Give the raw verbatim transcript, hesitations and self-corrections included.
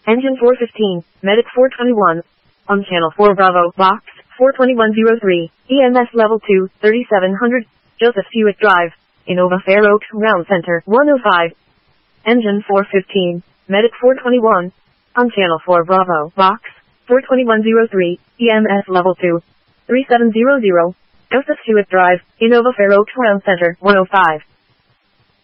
Engine four fifteen, Medic four twenty-one. On Channel four Bravo, Box four twenty-one oh three, E M S Level two, thirty-seven hundred, Joseph Hewitt Drive, Innova Fair Oaks Ground Center, one oh five. Engine four fifteen, Medic four twenty-one. On Channel four Bravo, Box four twenty-one oh three, E M S Level two, thirty-seven hundred, Joseph Hewitt Drive, Innova Fair Oaks Ground Center, one oh five.